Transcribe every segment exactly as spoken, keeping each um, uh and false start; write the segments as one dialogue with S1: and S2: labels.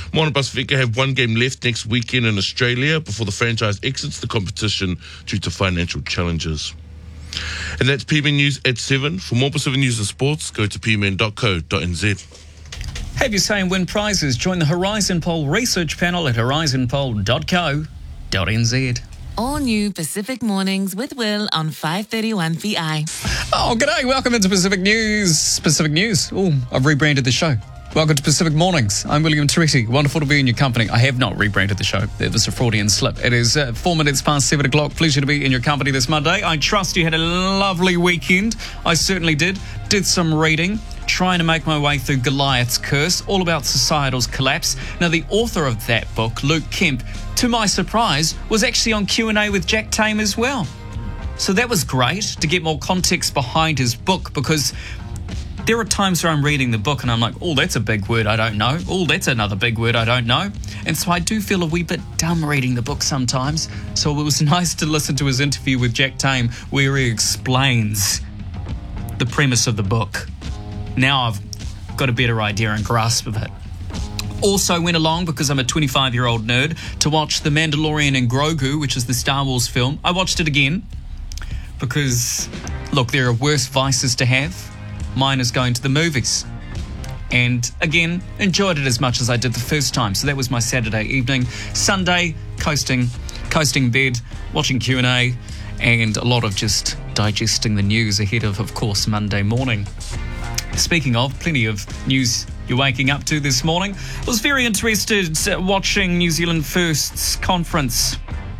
S1: Moana Pasifika have one game left next weekend in Australia before the franchise exits the competition due to financial challenges. And that's P M N News at seven. For more Pacific News and Sports, go to p m n dot co dot n z.
S2: Have your say and win prizes. Join the Horizon Poll research panel at horizon poll dot co dot n z.
S3: All new Pacific Mornings with Will on five thirty-one P I.
S2: Oh, g'day. Welcome into Pacific News. Pacific News. Oh, I've rebranded the show. Welcome to Pacific Mornings. I'm William Toretti. Wonderful to be in your company. I have not rebranded the show. It was a Freudian slip. It is uh, four minutes past seven o'clock. Pleasure to be in your company this Monday. I trust you had a lovely weekend. I certainly did. Did some reading, trying to make my way through Goliath's Curse, all about societal's collapse. Now, the author of that book, Luke Kemp, to my surprise, was actually on Q and A with Jack Tame as well. So that was great to get more context behind his book, because there are times where I'm reading the book and I'm like, oh, that's a big word I don't know. Oh, that's another big word I don't know. And so I do feel a wee bit dumb reading the book sometimes. So it was nice to listen to his interview with Jack Tame where he explains the premise of the book. Now I've got a better idea and grasp of it. Also went along, because I'm a twenty-five-year-old nerd, to watch The Mandalorian and Grogu, which is the Star Wars film. I watched it again because, look, there are worse vices to have. Mine is going to the movies. And again, enjoyed it as much as I did the first time. So that was my Saturday evening. Sunday, coasting, coasting bed, watching Q and A, and a lot of just digesting the news ahead of, of course, Monday morning. Speaking of, plenty of news you're waking up to this morning. I was very interested watching New Zealand First's conference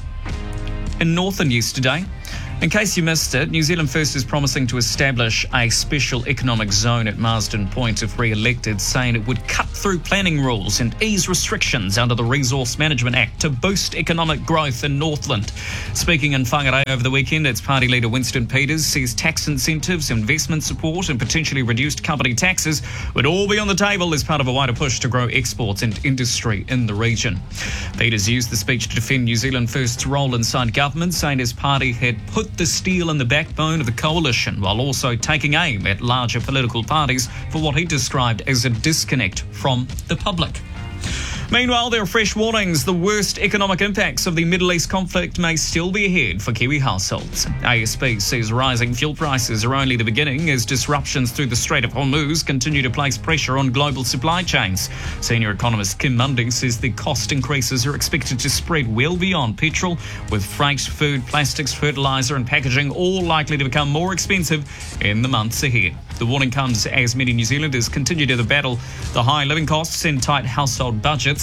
S2: in Northern yesterday. In case you missed it, New Zealand First is promising to establish a special economic zone at Marsden Point if re-elected, saying it would cut through planning rules and ease restrictions under the Resource Management Act to boost economic growth in Northland. Speaking in Whangarei over the weekend, its party leader Winston Peters says tax incentives, investment support and potentially reduced company taxes would all be on the table as part of a wider push to grow exports and industry in the region. Peters used the speech to defend New Zealand First's role inside government, saying his party had put the steel in the backbone of the coalition, while also taking aim at larger political parties for what he described as a disconnect from the public. Meanwhile, there are fresh warnings. The worst economic impacts of the Middle East conflict may still be ahead for Kiwi households. A S B says rising fuel prices are only the beginning as disruptions through the Strait of Hormuz continue to place pressure on global supply chains. Senior economist Kim Mundy says the cost increases are expected to spread well beyond petrol, with freight, food, plastics, fertiliser and packaging all likely to become more expensive in the months ahead. The warning comes as many New Zealanders continue to battle the high living costs and tight household budgets.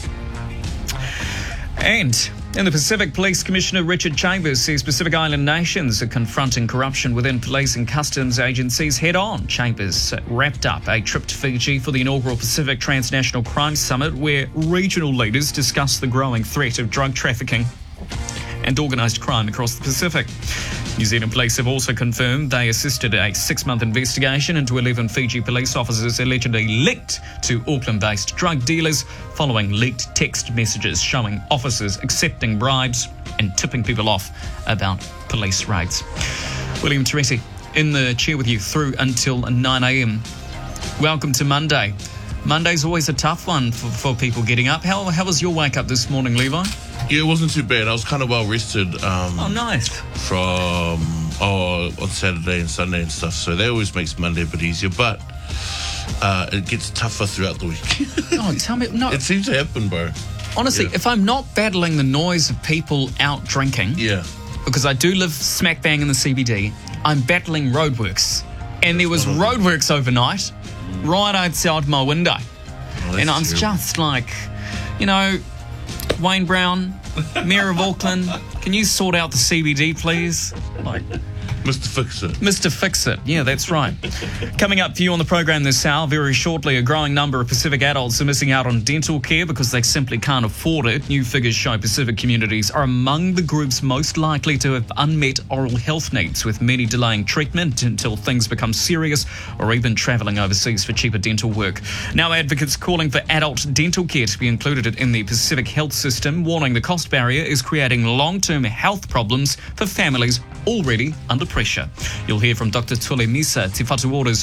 S2: And in the Pacific, Police Commissioner Richard Chambers says Pacific Island nations are confronting corruption within police and customs agencies head on. Chambers wrapped up a trip to Fiji for the inaugural Pacific Transnational Crime Summit, where regional leaders discussed the growing threat of drug trafficking and organised crime across the Pacific. New Zealand police have also confirmed they assisted a six-month investigation into eleven Fiji police officers allegedly linked to Auckland-based drug dealers following leaked text messages showing officers accepting bribes and tipping people off about police raids. William Toretti in the chair with you through until nine a.m. Welcome to Monday. Monday's always a tough one for, for people getting up. How, how was your wake-up this morning, Levi?
S1: Yeah, it wasn't too bad. I was kind of well rested. Um,
S2: oh, nice.
S1: From oh, on Saturday and Sunday and stuff. So that always makes Monday a bit easier. But uh, it gets tougher throughout the week.
S2: Oh, tell me. No.
S1: It seems to happen, bro.
S2: Honestly,
S1: yeah.
S2: If I'm not battling the noise of people out drinking,
S1: yeah,
S2: because I do live smack bang in the C B D, I'm battling roadworks. And there was roadworks overnight right outside my window. Oh, and I'm terrible. Just like, you know, Wayne Brown, Mayor of Auckland, can you sort out the C B D, please? Like,
S1: Mister Fix-It.
S2: Mister Fix-It, yeah, that's right. Coming up for you on the program this hour, very shortly, a growing number of Pacific adults are missing out on dental care because they simply can't afford it. New figures show Pacific communities are among the groups most likely to have unmet oral health needs, with many delaying treatment until things become serious or even travelling overseas for cheaper dental work. Now advocates calling for adult dental care to be included in the Pacific health system, warning the cost barrier is creating long-term health problems for families already under pressure. You'll hear from Doctor Tule Misa, Te Whatuora's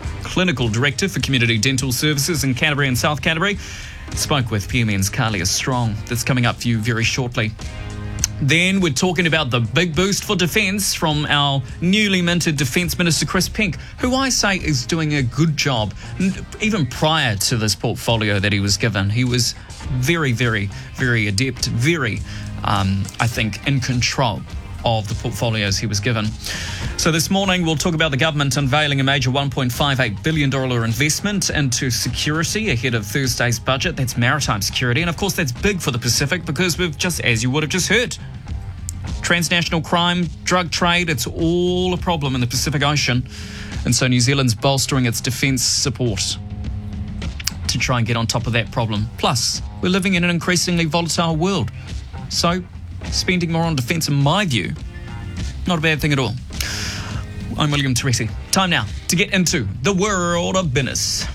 S2: Clinical Director for Community Dental Services in Canterbury and South Canterbury, spoke with P M N's Carlia Strong. That's coming up for you very shortly. Then we're talking about the big boost for defence from our newly minted Defence Minister Chris Pink, who I say is doing a good job. Even prior to this portfolio that he was given, he was very, very, very adept, very, um, I think, in control of the portfolios he was given. So this morning we'll talk about the government unveiling a major one point five eight billion dollars investment into security ahead of Thursday's budget. That's maritime security, and of course that's big for the Pacific because we've just, as you would have just heard, transnational crime, drug trade, it's all a problem in the Pacific Ocean. And so New Zealand's bolstering its defence support to try and get on top of that problem. Plus, we're living in an increasingly volatile world. So spending more on defence, in my view, not a bad thing at all. I'm William Teresi. Time now to get into the world of business.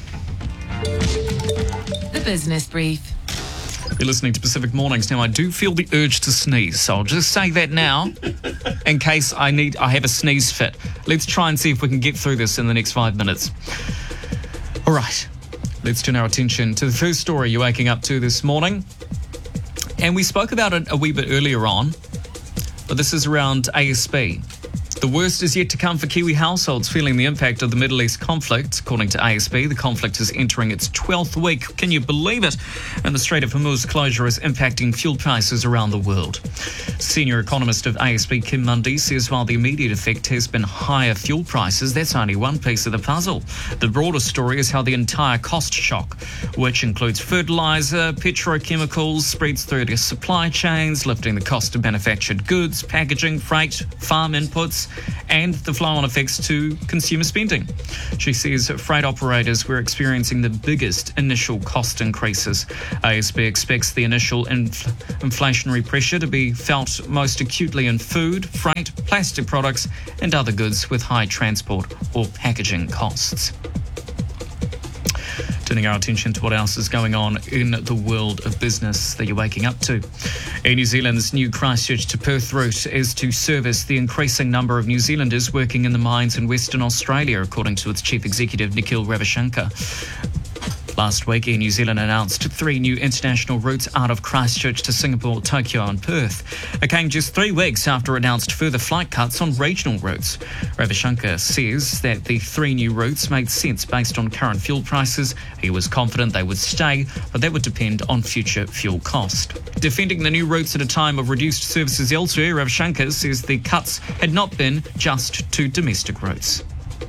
S3: The Business Brief.
S2: You're listening to Pacific Mornings. Now, I do feel the urge to sneeze, so I'll just say that now in case I need, I have a sneeze fit. Let's try and see if we can get through this in the next five minutes. All right, let's turn our attention to the first story you're waking up to this morning. And we spoke about it a wee bit earlier on, but this is around A S B. The worst is yet to come for Kiwi households feeling the impact of the Middle East conflict. According to A S B, the conflict is entering its twelfth week. Can you believe it? And the Strait of Hormuz closure is impacting fuel prices around the world. Senior economist of A S B, Kim Mundy, says while the immediate effect has been higher fuel prices, that's only one piece of the puzzle. The broader story is how the entire cost shock, which includes fertiliser, petrochemicals, spreads through to supply chains, lifting the cost of manufactured goods, packaging, freight, farm inputs, and the flow-on effects to consumer spending. She says freight operators were experiencing the biggest initial cost increases. A S B expects the initial infl- inflationary pressure to be felt most acutely in food, freight, plastic products, and other goods with high transport or packaging costs. Turning our attention to what else is going on in the world of business that you're waking up to. Air New Zealand's new Christchurch to Perth route is to service the increasing number of New Zealanders working in the mines in Western Australia, according to its chief executive, Nikhil Ravichandkar. Last week, Air New Zealand announced three new international routes out of Christchurch to Singapore, Tokyo and Perth. It came just three weeks after it announced further flight cuts on regional routes. Ravichandkar says that the three new routes made sense based on current fuel prices. He was confident they would stay, but that would depend on future fuel cost. Defending the new routes at a time of reduced services elsewhere, Ravichandkar says the cuts had not been just to domestic routes.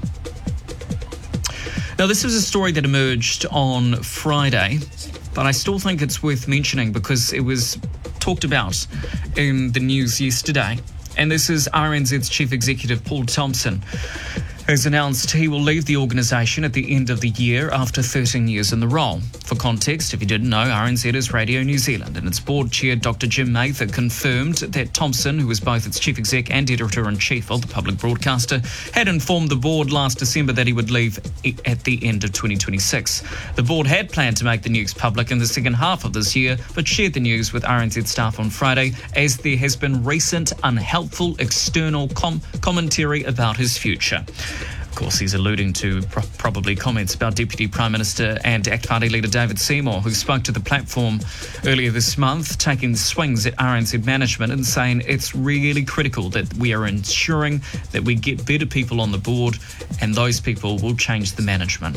S2: Now, this is a story that emerged on Friday, but I still think it's worth mentioning because it was talked about in the news yesterday. And this is R N Z's Chief Executive, Paul Thompson, has announced he will leave the organisation at the end of the year after thirteen years in the role. For context, if you didn't know, R N Z is Radio New Zealand, and its board chair, Doctor Jim Mather, confirmed that Thompson, who was both its chief exec and editor-in-chief of the public broadcaster, had informed the board last December that he would leave at the end of twenty twenty-six. The board had planned to make the news public in the second half of this year, but shared the news with R N Z staff on Friday, as there has been recent unhelpful external com- commentary about his future. Of course, he's alluding to pro- probably comments about Deputy Prime Minister and A C T Party leader David Seymour, who spoke to the platform earlier this month, taking swings at R N Z management and saying it's really critical that we are ensuring that we get better people on the board, and those people will change the management.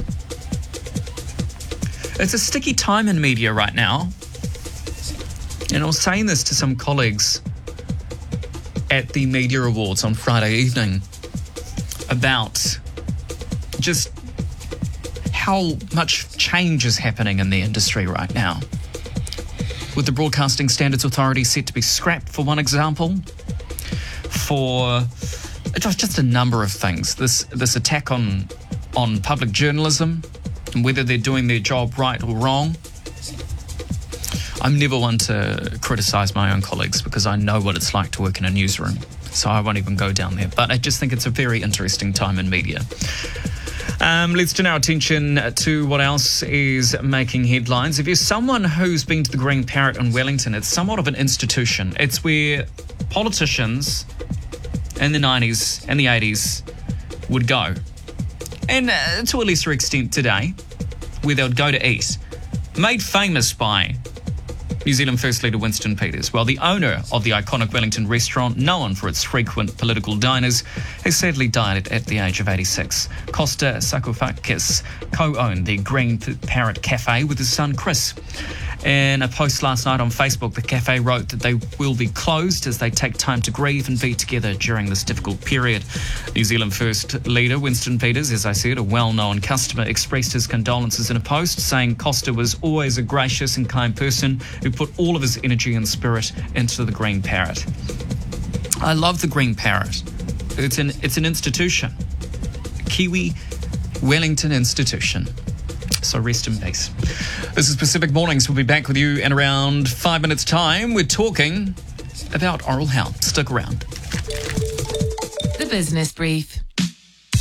S2: It's a sticky time in media right now. And I was saying this to some colleagues at the Media Awards on Friday evening about just how much change is happening in the industry right now. With the Broadcasting Standards Authority set to be scrapped, for one example, for just a number of things. This this attack on on public journalism and whether they're doing their job right or wrong. I'm never one to criticise my own colleagues because I know what it's like to work in a newsroom, so I won't even go down there. But I just think it's a very interesting time in media. Um, let's turn our attention to what else is making headlines. If you're someone who's been to the Green Parrot in Wellington, it's somewhat of an institution. It's where politicians in the nineties and the eighties would go And uh, to a lesser extent today, where they would go to eat, made famous by New Zealand First Leader Winston Peters. Well, the owner of the iconic Wellington restaurant, known for its frequent political diners, has sadly died at the age of eighty-six. Costa Sakofakis co-owned the Green Parrot Cafe with his son Chris. In a post last night on Facebook, the cafe wrote that they will be closed as they take time to grieve and be together during this difficult period. New Zealand First Leader Winston Peters, as I said, a well-known customer, expressed his condolences in a post, saying Costa was always a gracious and kind person who put all of his energy and spirit into the Green Parrot. I love the Green Parrot. It's an, it's an institution, a Kiwi Wellington institution. So rest in peace. This is Pacific Mornings. We'll be back with you in around five minutes' time. We're talking about oral health. Stick around.
S3: The Business Brief.